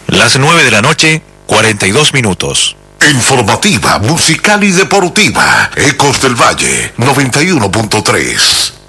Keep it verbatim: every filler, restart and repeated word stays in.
Las nueve de la noche, cuarenta y dos minutos. Informativa, musical y deportiva. Ecos del Valle, noventa y uno punto tres.